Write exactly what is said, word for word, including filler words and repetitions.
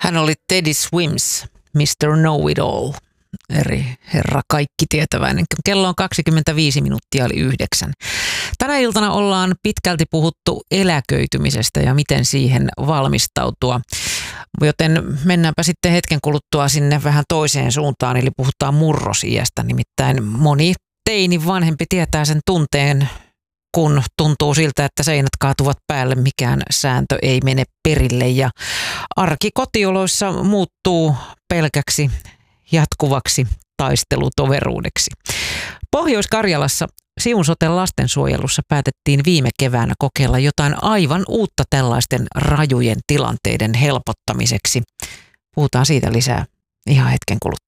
Hän oli Teddy Swims, mister Know-it-all, eri herra kaikkitietäväinen. Kello on kaksikymmentäviisi minuuttia oli yhdeksän. Tänä iltana ollaan pitkälti puhuttu eläköitymisestä ja miten siihen valmistautua. Joten mennäänpä sitten hetken kuluttua sinne vähän toiseen suuntaan, eli puhutaan murrosiästä. Nimittäin moni teini vanhempi tietää sen tunteen, kun tuntuu siltä, että seinät kaatuvat päälle, mikään sääntö ei mene perille ja arki kotioloissa muuttuu pelkäksi jatkuvaksi taistelutoveruudeksi. Pohjois-Karjalassa Siunsoten lastensuojelussa päätettiin viime keväänä kokeilla jotain aivan uutta tällaisten rajujen tilanteiden helpottamiseksi. Puhutaan siitä lisää ihan hetken kuluttua.